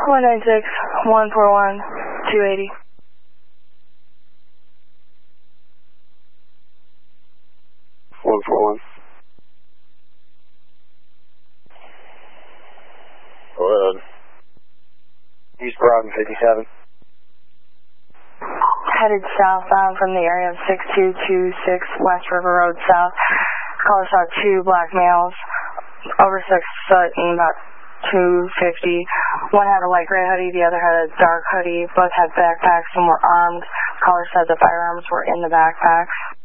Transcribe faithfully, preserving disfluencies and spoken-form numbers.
one nine six, one four one, two eighty. one four one. Go ahead. East Broadman fifty-seven. Headed southbound from the area of six two two six West River Road South. Caller saw two black males, over six foot and about two fifty. One had a light gray hoodie, the other had a dark hoodie. Both had backpacks and were armed. Caller said the firearms were in the backpacks.